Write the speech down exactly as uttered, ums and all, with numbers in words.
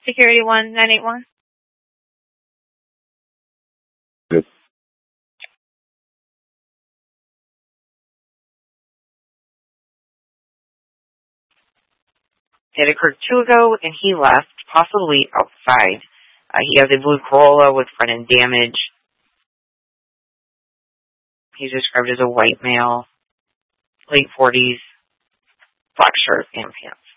Security one nine eight one. Good. It occurred two ago, and he left, possibly outside. Uh, he has a blue Corolla with front end damage. He's described as a white male, late forties, black shirt and pants.